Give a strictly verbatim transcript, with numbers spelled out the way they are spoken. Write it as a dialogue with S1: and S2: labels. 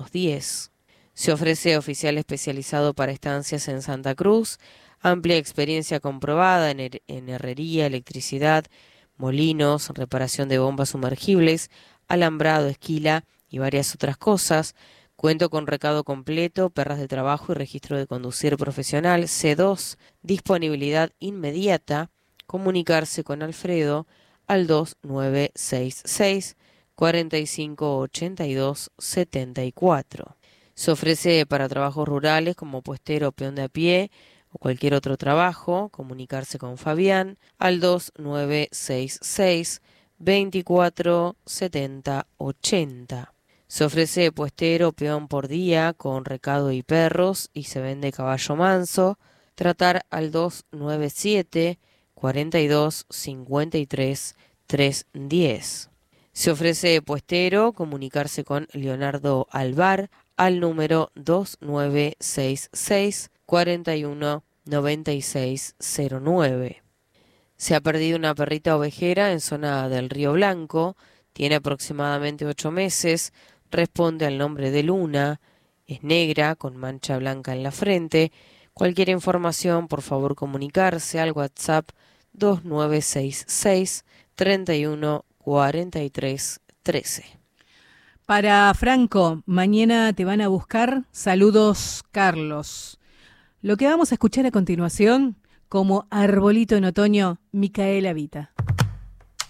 S1: diez. Se ofrece oficial especializado para estancias en Santa Cruz, amplia experiencia comprobada en, her- en herrería, electricidad, molinos, reparación de bombas sumergibles, alambrado, esquila y varias otras cosas. Cuento con recado completo, perras de trabajo y registro de conducir profesional. C dos, disponibilidad inmediata. Comunicarse con Alfredo al dos nueve seis seis, cuatro cinco ocho dos, siete cuatro. Se ofrece para trabajos rurales como puestero o peón de a pie o cualquier otro trabajo. Comunicarse con Fabián al dos nueve seis seis, veinticuatro setenta ochenta. Se ofrece puestero o peón por día con recado y perros y se vende caballo manso. Tratar al dos nueve siete, cuarenta y dos, cincuenta y tres, trescientos diez. Se ofrece puestero, comunicarse con Leonardo Alvar al número dos nueve seis seis, cuarenta y uno, noventa y seis cero nueve. Se ha perdido una perrita ovejera en zona del Río Blanco, tiene aproximadamente ocho meses, responde al nombre de Luna, es negra con mancha blanca en la frente. Cualquier información, por favor comunicarse al WhatsApp dos nueve seis seis, treinta y uno, cuarenta y tres, trece.
S2: Para Franco, mañana te van a buscar. Saludos, Carlos. Lo que vamos a escuchar a continuación, como Arbolito en Otoño, Micaela Vita.